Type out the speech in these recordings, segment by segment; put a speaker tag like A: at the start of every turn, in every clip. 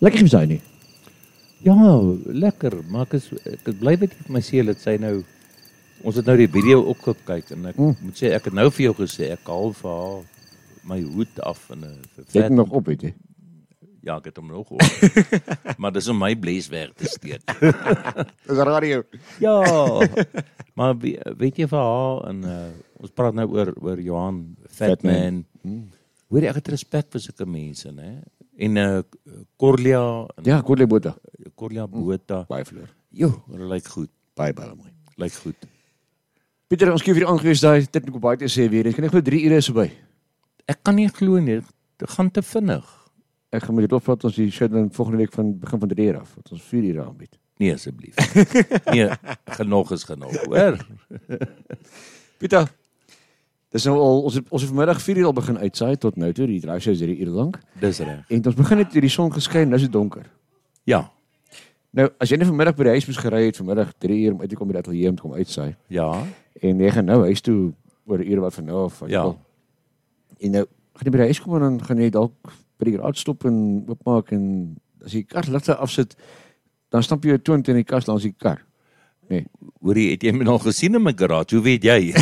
A: Lekker gewees daai nie.
B: Ja, lekker, maar ek is bly met my seel dat sy nou ons het nou die video ook gekyk en ek moet sê ek het nou vir jou gesê ek haal vir haar my hoed af en
A: Jy het hom nog op, weet jy.
B: Ja, ek het hom nog op. Maar dis om my bles weg te steek.
A: Dis radio.
B: Ja. Maar weet jy vir haar en ons praat nou oor Johan Fatman. Hoor jy, ek het respek vir sulke mense, né? En Corlia en
A: Ja, Corlia Botha.
B: Corlia Botha.
A: Baie vloer.
B: Jo, hulle lyk goed.
A: Baie mooi.
B: Lyk goed.
A: Pieter, ons kyk vir aangewees daai dit moet baie te sê weer. Ek kan nie glo 3 ure is verby.
B: Ek kan nie glo nie, dit gaan te vinnig.
A: Ek gaan met dit opvat ons die show dan volgende week van begin van 3 uur af, wat ons 4 uur aanbied.
B: Nee, asseblief. Nee, genoeg is genoeg, hoor.
A: Pieter, dis nou al ons het vanmiddag 4 uur al begin uitsaai tot nou toe, die drive show is 3 uur lank.
B: Dis reg.
A: En ons begin net hierdie son geskyn, nou is dit donker.
B: Ja.
A: Nou, as jy net vanmiddag by die huis moes gery het, vanmiddag 3 uur om uit te kom by die ateljee om te kom uitsaai.
B: Ja.
A: En jy gaan nou huis toe oor 'n uur wat van nou af.
B: Ja.
A: En nou gaan jy by die huis kom en dan gaan jy dalk by die garage stop en oopmaak en as jy die kar ligte afsit, dan stamp jy jou toon teen die kas langs die kar. Nee.
B: Hoorie, het jy my al gesien in my garage? Hoe weet jy?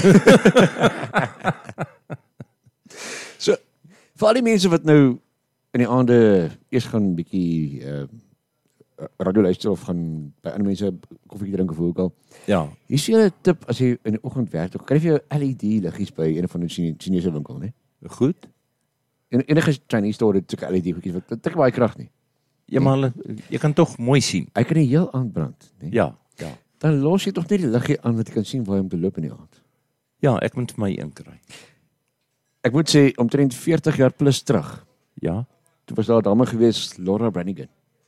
A: So, vir al die mense wat nou in die aande eers gaan bietjie radio luister of gaan by ander mense koffie drink of hoe ook al.
B: Ja.
A: Hier is 'n tip as jy in die oggend werk, dan kry jy jou LED liggies by een van die Chinese winkel, né?
B: Goed.
A: En enige Chinese store het sulke LED goedjies wat dit baie krag nie.
B: Ja, maar jy kan tog mooi sien.
A: Hy kan die heel aand brand, né?
B: Ja.
A: Dan los jy tog net die liggie aan dat jy kan sien waar jy om te loop in die aand.
B: Ja, ek moet vir my een kry.
A: Ek moet sê omtrent 40 jaar plus terug.
B: Ja.
A: Toe was daar 'n dame gewees, Laura Branigan.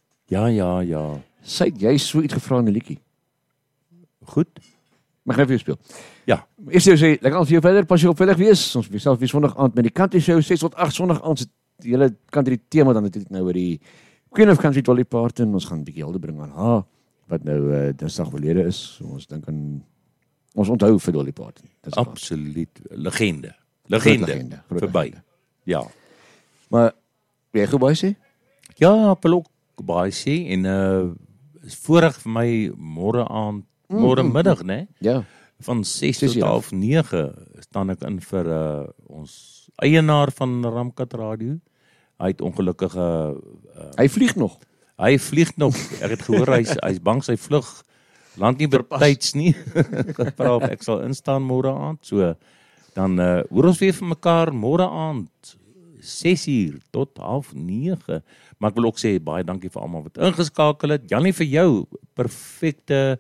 B: Ja.
A: Sy het jy so iets gevra in 'n liedjie.
B: Goed.
A: Mag ek vir jou speel?
B: Ja.
A: Eers jy sê, lekker al vir jou verder, pas jy op veilig wees. Ons self weer Sondag aand met die Country Show 6 tot 8 Sondag aand. Die hele country tema dan het nou oor die Queen of Country Dolly Parton. Ons gaan 'n bietjie hulde bring aan haar wat nou Dinsdag verlede is. Ons dink aan ons onthou vir Dolly Parton. Dis
B: absoluut legende. Verby. Ja.
A: Maar jy gou baie sê?
B: Ja, ek wil ook baie sê en is voorreg vir my môre aand, môre middag, né?
A: Ja.
B: Van 6 tot 9 staan ek in vir ons eienaar van Ramkat Radio. Hy het ongelukkige
A: hy vlieg nog.
B: Hy vlieg nog. Ek het gehoor hy's bang sy vlug land nie betyds nie. Gevra of ek sal instaan môre aand. So dan hoor ons weer van mekaar môre aand 6:00 tot 8:30. Maar ek wil ook sê baie dankie vir almal wat ingeskakel het. Janie, vir jou perfekte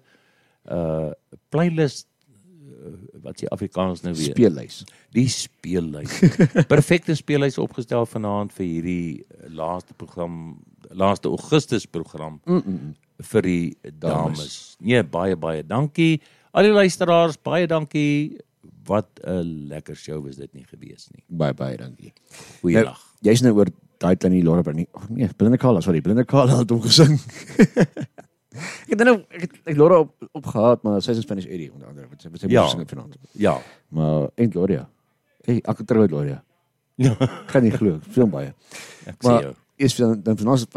B: playlist wat jy Afrikaans nou weer.
A: Speellys.
B: Die speellys. Perfekte speellys opgestel vanaand vir hierdie laaste Augustus program vir die dames. Nee, baie dankie. Al die luisteraars, baie dankie. Wat 'n lekker show is dit nie gewees nie.
A: Baie dankie.
B: Goeiedag.
A: Jy's nou oor daai tannie Laura Branigan. Nee, Belinda Carla het hom gesing. Ek het Laura opgehaat, maar sy is in Spanish Eddie onder andere. Wat sy gesing vanaand.
B: Ja.
A: Maar en Gloria. Hey, ek het trou met Gloria.
B: Ja.
A: Kan nie glo, film baie.
B: Ek sê jou.
A: Eers dan vanaand